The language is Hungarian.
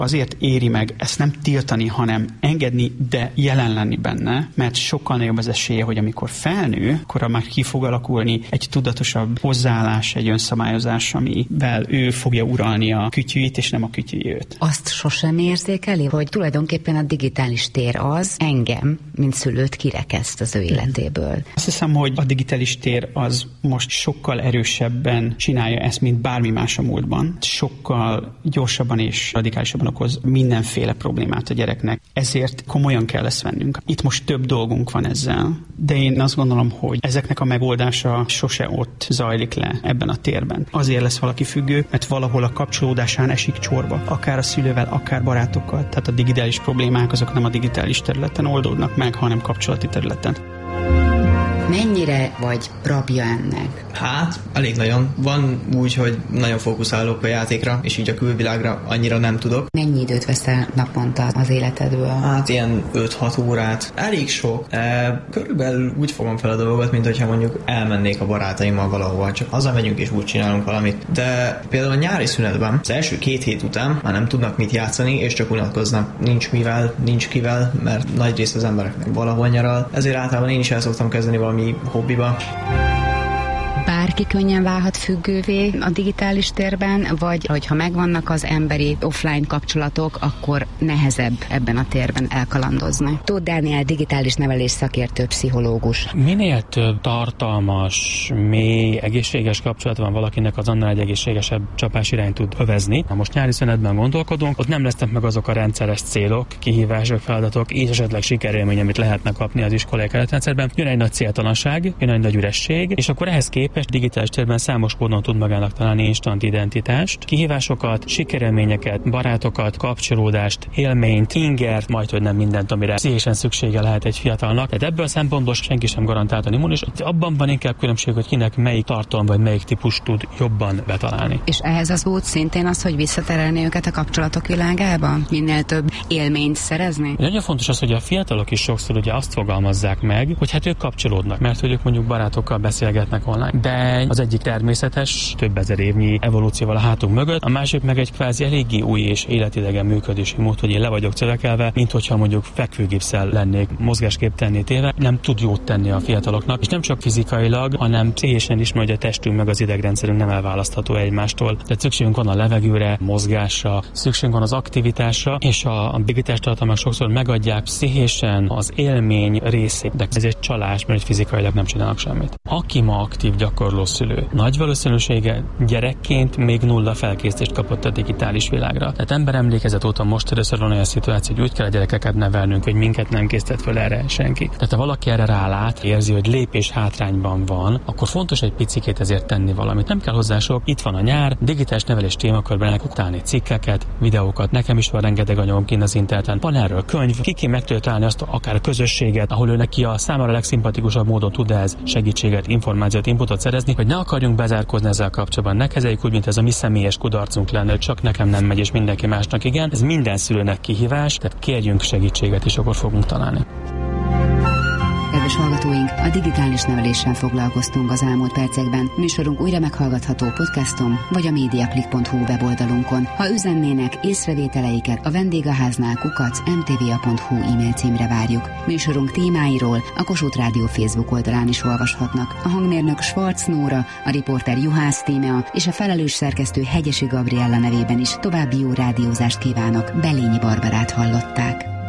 Azért éri meg ezt nem tiltani, hanem engedni, de jelen lenni benne, mert sokkal nagyobb az esélye, hogy amikor felnő, akkor már ki fog alakulni egy tudatosabb hozzáállás, egy önszabályozás, amivel ő fogja uralni a kütyűjét, és nem a kütyűi őt. Azt sosem érzékeli, hogy tulajdonképpen a digitális tér az engem, mint szülőt kirekeszt az ő életéből. Azt hiszem, hogy a digitális tér az most sokkal erősebben csinálja ezt, mint bármi más a múltban. Sokkal gyorsabban és radikálisabban okoz mindenféle problémát a gyereknek. Ezért komolyan kell ezt vennünk. Itt most több dolgunk van ezzel, de én azt gondolom, hogy ezeknek a megoldása sose ott zajlik le ebben a térben. Azért lesz valaki függő, mert valahol a kapcsolódásán esik csorba. Akár a szülővel, akár barátokkal. Tehát a digitális problémák azok nem a digitális területen oldódnak meg, hanem kapcsolati területen. Mennyire vagy rabja ennek? Hát, elég nagyon. Van úgy, hogy nagyon fókuszálok a játékra, és így a külvilágra annyira nem tudok. Mennyi időt veszel naponta az életedből? Hát ilyen 5-6 órát. Elég sok. Körülbelül úgy fogom fel a dolgot, mint hogyha mondjuk elmennék a barátaimmal valahova, csak hazamegyünk és úgy csinálunk valamit. De például a nyári szünetben az első 2 hét után már nem tudnak mit játszani, és csak unatkoznak. Nincs mivel, nincs kivel, mert nagy rész az embereknek valahol nyaral. Ezért általában én is el szoktam kezdeni valami hobbiba. Bárki könnyen válhat függővé a digitális térben, vagy hogyha megvannak az emberi offline kapcsolatok, akkor nehezebb ebben a térben elkalandozni. Tóth Dániel, digitális nevelés szakértő pszichológus. Minél több tartalmas, mély, egészséges kapcsolat van valakinek, az annál egy egészségesebb csapás irányt tud övezni. Ha most nyári szünetben gondolkodunk, ott nem lesznek meg azok a rendszeres célok, kihívások, feladatok, és esetleg sikerélmény, amit lehetne kapni az iskolai keretrendszerben. Jön egy nagy céltalanság, jön egy nagy üresség, és akkor ehhez képest digitális térben számos módon tud magának találni instant identitást, kihívásokat, sikerélményeket, barátokat, kapcsolódást, élményt, ingert, majd hogy nem mindent, amire szívesen szüksége lehet egy fiatalnak. Tehát ebből a szempontból senki sem garantáltan immunis. Abban van inkább különbség, hogy kinek melyik tartalom vagy melyik típus tud jobban betalálni. És ehhez az út szintén az, hogy visszaterelni őket a kapcsolatok világába? Minél több élményt szerezni? Nagyon fontos az, hogy a fiatalok is sokszor ugye azt fogalmazzák meg, hogy hát ők kapcsolódnak, mert hogy ők mondjuk barátokkal beszélgetnek online. De az egyik természetes, több ezer évnyi evolúcióval a hátunk mögött, a másik meg egy kvázi eléggé új és életidegen működési mód, hogy én le vagyok cövekelve, mint hogyha mondjuk fekvőgipsszel lennék mozgásképtelenné téve, nem tud jót tenni a fiataloknak, és nem csak fizikailag, hanem pszichésen is, mert a testünk meg az idegrendszerünk nem elválasztható egymástól. Tehát szükségünk van a levegőre, mozgásra, szükségünk van az aktivitásra, és a digitális tartalmak sokszor megadják pszichésen az élmény részét, de ez egy csalás, mert fizikailag nem csinálnak semmit. Aki ma aktív gyakorló szülő, nagy valószínűsége gyerekként még nulla felkészítést kapott a digitális világra. Tehát emberemlékezet óta most először van olyan szituáció, hogy úgy kell a gyerekeket nevelnünk, hogy minket nem készített föl erre senki. Tehát ha valaki erre rálát, érzi, hogy lépés hátrányban van, akkor fontos egy picikét ezért tenni valamit. Nem kell hozzá sok. Itt van a nyár, digitális nevelés témakörben el utálni cikkeket, videókat. Nekem is van rengeteg anyagom kint az interneten. Van erről könyv, ki meg tudja találni azt akár a közösséget, ahol ő neki a számára legszimpatikusabb módon tud ez segítséget, információt, inputot szerezni, hogy ne akarjunk bezárkózni ezzel kapcsolatban. Ne kezeljük úgy, mint ez a mi személyes kudarcunk lenne, hogy csak nekem nem megy, és mindenki másnak igen. Ez minden szülőnek kihívás, tehát kérjünk segítséget, és akkor fogunk találni. Kedves hallgatóink, a digitális neveléssel foglalkoztunk az elmúlt percekben. Műsorunk újra meghallgatható podcaston, vagy a mediaclick.hu weboldalunkon. Ha üzennének észrevételeiket a vendégháznál @mtva.hu e-mail címre várjuk. Műsorunk témáiról a Kossuth Rádió Facebook oldalán is olvashatnak. A hangmérnök Schwarz Nóra, a riporter Juhász Tímea és a felelős szerkesztő Hegyesi Gabriella nevében is további jó rádiózást kívánok. Belényi Barbarát hallották.